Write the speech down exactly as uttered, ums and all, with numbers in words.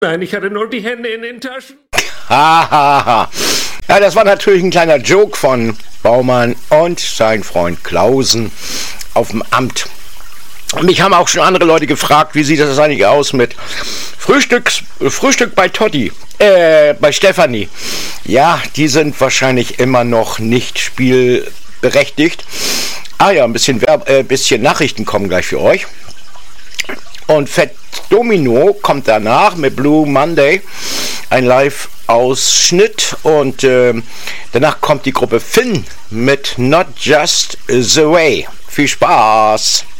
Nein, ich hatte nur die Hände in den Taschen. Hahaha. Ja, das war natürlich ein kleiner Joke von Baumann und sein Freund Klausen auf dem Amt. Mich haben auch schon andere Leute gefragt, wie sieht das eigentlich aus mit Frühstücks, Frühstück bei Totti, äh, bei Stefanie. Ja, die sind wahrscheinlich immer noch nicht spielberechtigt. Ah ja, ein bisschen, Werb äh, bisschen Nachrichten kommen gleich für euch. Und Fett Domino kommt danach mit Blue Monday, ein Live-Ausschnitt. Und äh, danach kommt die Gruppe Finn mit Not Just The Way. Viel Spaß!